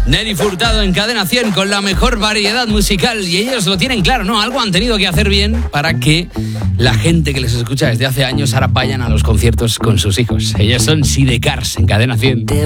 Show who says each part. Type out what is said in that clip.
Speaker 1: Nelly Furtado en Cadena 100 con la mejor variedad musical. Y ellos lo tienen claro, ¿no? Algo han tenido que hacer bien para que la gente que les escucha desde hace años ahora vayan a los conciertos con sus hijos. Ellos son Sidecars en Cadena 100.